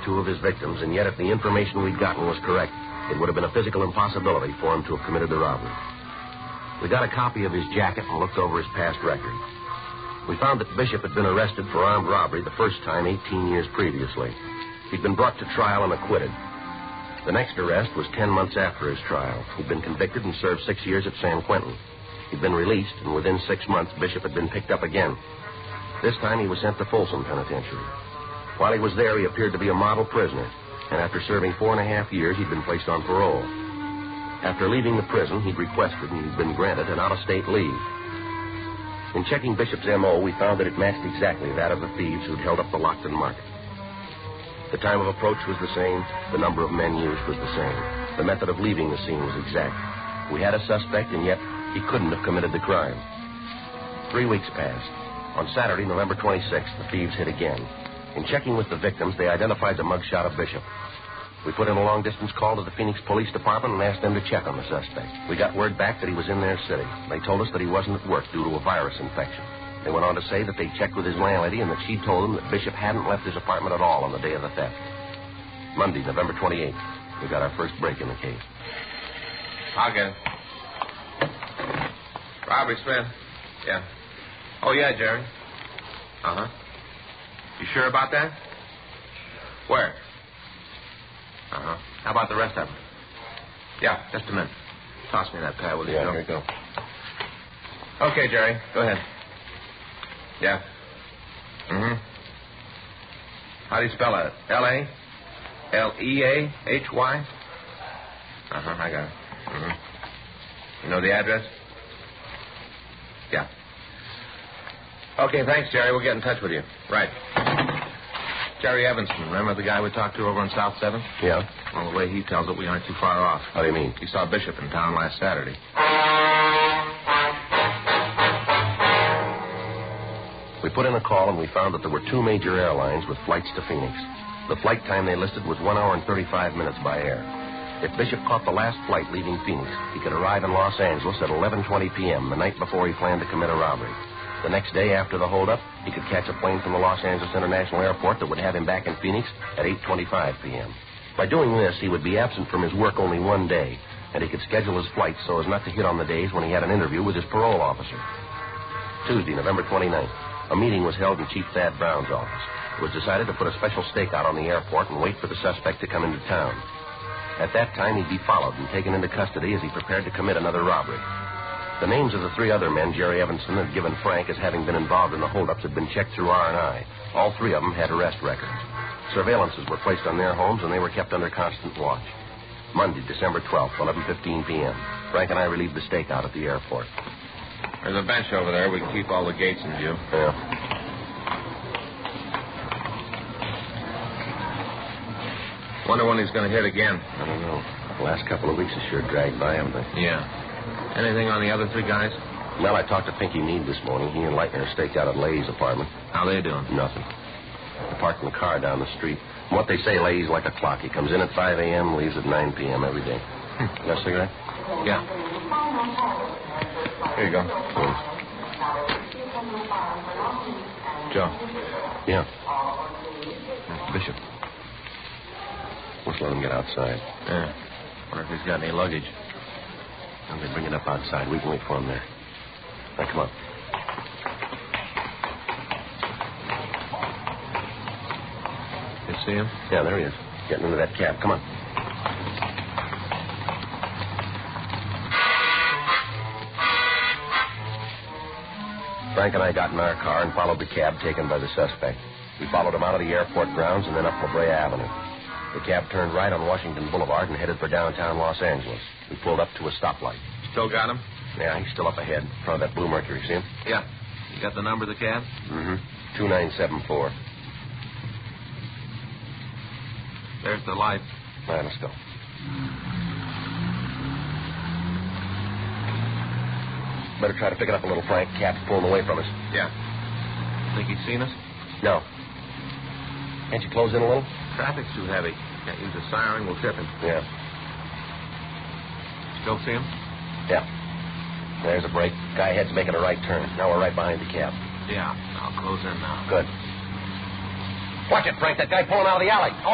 two of his victims, and yet if the information we'd gotten was correct, it would have been a physical impossibility for him to have committed the robbery. We got a copy of his jacket and looked over his past record. We found that Bishop had been arrested for armed robbery the first time 18 years previously. He'd been brought to trial and acquitted. The next arrest was 10 months after his trial. He'd been convicted and served 6 years at San Quentin. He'd been released, and within 6 months, Bishop had been picked up again. This time, he was sent to Folsom Penitentiary. While he was there, he appeared to be a model prisoner, and after serving 4.5 years, he'd been placed on parole. After leaving the prison, he'd requested and he'd been granted an out-of-state leave. In checking Bishop's M.O., we found that it matched exactly that of the thieves who'd held up the Lockton Market. The time of approach was the same. The number of men used was the same. The method of leaving the scene was exact. We had a suspect, and yet he couldn't have committed the crime. 3 weeks passed. On Saturday, November 26th, the thieves hit again. In checking with the victims, they identified the mugshot of Bishop. We put in a long-distance call to the Phoenix Police Department and asked them to check on the suspect. We got word back that he was in their city. They told us that he wasn't at work due to a virus infection. They went on to say that they checked with his landlady and that she told them that Bishop hadn't left his apartment at all on the day of the theft. Monday, November 28th, we got our first break in the case. I'll get it. Robbery, Smith. Yeah. Oh, yeah, Jerry. Uh-huh. You sure about that? Where? Uh-huh. How about the rest of them? Yeah, just a minute. Toss me that pad, will you? Yeah, here you go. Okay, Jerry. Go ahead. Yeah. Mm-hmm. How do you spell it? L-A? L-E-A-H-Y? Uh-huh, I got it. Mm-hmm. You know the address? Yeah. Okay, thanks, Jerry. We'll get in touch with you. Right. Jerry Evanston, remember the guy we talked to over on South 7th? Yeah? Well, the way he tells it, we aren't too far off. How do you mean? He saw Bishop in town last Saturday. We put in a call, and we found that there were 2 major airlines with flights to Phoenix. The flight time they listed was 1 hour and 35 minutes by air. If Bishop caught the last flight leaving Phoenix, he could arrive in Los Angeles at 11:20 p.m., the night before he planned to commit a robbery. The next day after the holdup, he could catch a plane from the Los Angeles International Airport that would have him back in Phoenix at 8:25 p.m. By doing this, he would be absent from his work only 1 day, and he could schedule his flights so as not to hit on the days when he had an interview with his parole officer. Tuesday, November 29th, a meeting was held in Chief Thad Brown's office. It was decided to put a special stakeout on the airport and wait for the suspect to come into town. At that time, he'd be followed and taken into custody as he prepared to commit another robbery. The names of the 3 other men Jerry Evanston had given Frank as having been involved in the holdups had been checked through R&I. All 3 of them had arrest records. Surveillances were placed on their homes, and they were kept under constant watch. Monday, December 12th, 11:15 p.m. Frank and I relieved the stakeout at the airport. There's a bench over there. We can keep all the gates in view. Yeah. Wonder when he's going to hit again. I don't know. The last couple of weeks has sure dragged by, haven't they? Yeah. Anything on the other 3 guys? Well, I talked to Pinky Meade this morning. He and Leitner are staked out at Lay's apartment. How they doing? Nothing. They're parking the car down the street. From what they say, Lay's like a clock. He comes in at 5 a.m., leaves at 9 p.m. every day. You got a cigarette? Yeah. Here you go. Joe. Yeah. Bishop. Let's let him get outside. Yeah. Wonder if he's got any luggage. I'm going to bring it up outside. We can wait for him there. Now, come on. You see him? Yeah, there he is. Getting into that cab. Come on. Frank and I got in our car and followed the cab taken by the suspect. We followed him out of the airport grounds and then up La Brea Avenue. The cab turned right on Washington Boulevard and headed for downtown Los Angeles. We pulled up to a stoplight. Still got him? Yeah, he's still up ahead, in front of that blue Mercury. See him? Yeah. You got the number of the cab? Mm-hmm. 2974. There's the light. All right, let's go. Better try to pick it up a little, Frank. Cab's pulling away from us. Yeah. Think he's seen us? No. Can't you close in a little? Traffic's too heavy. Can't use a siren. We'll trip him. Yeah. Still see him? Yeah. There's a break. Guy ahead's making a right turn. Now we're right behind the cab. Yeah. I'll close in now. Good. Watch it, Frank. That guy pulling out of the alley.